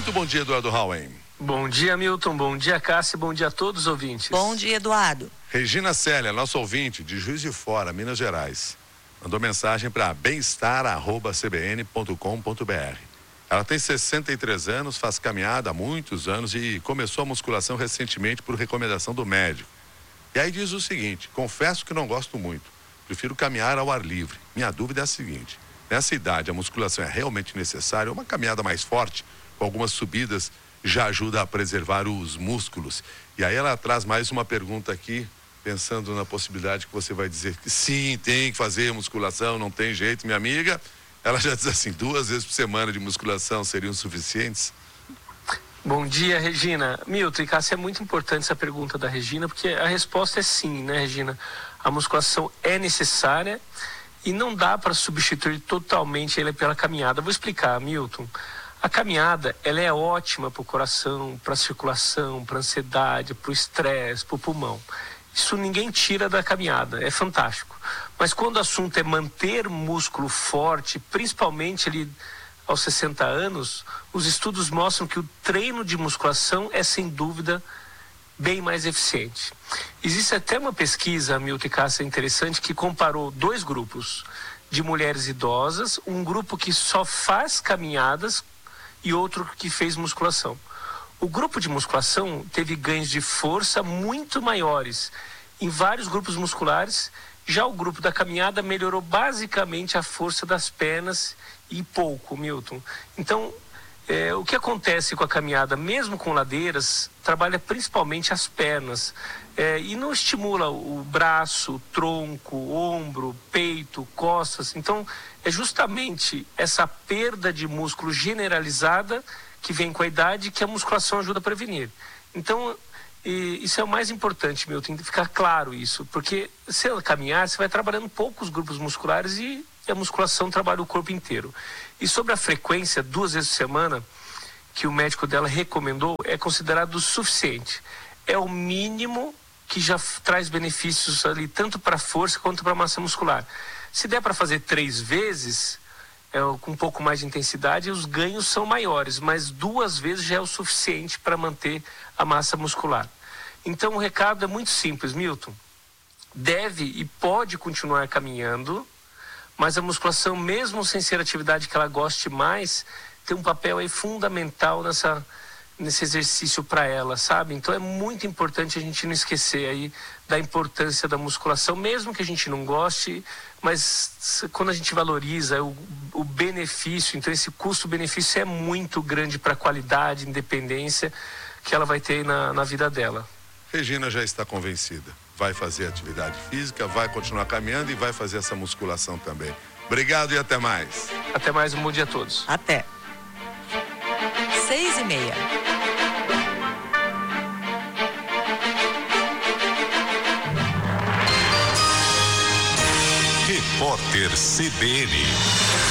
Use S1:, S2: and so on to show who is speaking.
S1: Muito bom dia, Eduardo Hauen.
S2: Bom dia, Milton. Bom dia, Cássia. Bom dia a todos os ouvintes.
S3: Bom dia, Eduardo.
S1: Regina Célia, nosso ouvinte de Juiz de Fora, Minas Gerais, mandou mensagem para bemestar@cbn.com.br. Ela tem 63 anos, faz caminhada há muitos anos e começou a musculação recentemente por recomendação do médico. E aí diz o seguinte: confesso que não gosto muito, prefiro caminhar ao ar livre. Minha dúvida é a seguinte: nessa idade a musculação é realmente necessária? Uma caminhada mais forte, com algumas subidas, já ajuda a preservar os músculos? E aí ela traz mais uma pergunta aqui, pensando na possibilidade que você vai dizer que sim, tem que fazer musculação, não tem jeito, minha amiga. Ela já diz assim: 2 vezes por semana de musculação seriam suficientes?
S2: Bom dia, Regina. Milton e Cássia, é muito importante essa pergunta da Regina, porque a resposta é sim, né, Regina? A musculação é necessária e não dá para substituir totalmente ela pela caminhada. Vou explicar, Milton. A caminhada, ela é ótima para o coração, para a circulação, para a ansiedade, para o estresse, para o pulmão. Isso ninguém tira da caminhada, é fantástico. Mas quando o assunto é manter músculo forte, principalmente ali aos 60 anos, os estudos mostram que o treino de musculação é, sem dúvida, bem mais eficiente. Existe até uma pesquisa, Milton e Cássia, interessante, que comparou 2 grupos de mulheres idosas, um grupo que só faz caminhadas e outro que fez musculação. O grupo de musculação teve ganhos de força muito maiores em vários grupos musculares. Já o grupo da caminhada melhorou basicamente a força das pernas e pouco, Milton. Então, o que acontece com a caminhada, mesmo com ladeiras, trabalha principalmente as pernas e não estimula o braço, o tronco, o ombro, peito, costas. Então, é justamente essa perda de músculo generalizada que vem com a idade que a musculação ajuda a prevenir. Então, isso é o mais importante, Milton, tem que ficar claro isso, porque se ela caminhar, você vai trabalhando poucos grupos musculares e a musculação trabalha o corpo inteiro. E sobre a frequência, 2 vezes por semana, que o médico dela recomendou, é considerado suficiente. É o mínimo que já traz benefícios ali, tanto para a força quanto para a massa muscular. Se der para fazer 3 vezes, com um pouco mais de intensidade, os ganhos são maiores, mas 2 vezes já é o suficiente para manter a massa muscular. Então o recado é muito simples, Milton. Deve e pode continuar caminhando, mas a musculação, mesmo sem ser a atividade que ela goste mais, tem um papel aí fundamental nesse exercício para ela, sabe? Então é muito importante a gente não esquecer aí da importância da musculação, mesmo que a gente não goste, mas quando a gente valoriza o benefício, então esse custo-benefício é muito grande para a qualidade, independência que ela vai ter na vida dela.
S1: Regina já está convencida. Vai fazer atividade física, vai continuar caminhando e vai fazer essa musculação também. Obrigado e até mais.
S2: Até mais, um bom dia a todos.
S3: Até. 6:30.
S4: Repórter CBN.